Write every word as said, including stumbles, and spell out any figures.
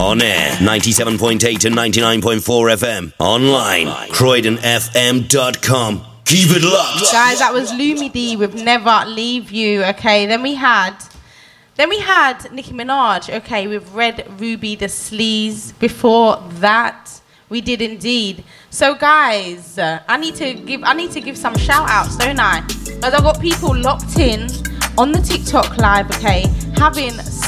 On air, ninety-seven point eight and ninety-nine point four F M. Online, croydon f m dot com. Keep it locked. Guys, that was Lumidee with Never Leave You, okay? Then we had... Then we had Nicki Minaj, okay, with Red Ruby the Sleaze. Before that, we did indeed. So guys, uh, I need to give I need to give some shout outs, don't I? Because I've got people locked in on the TikTok live, okay, having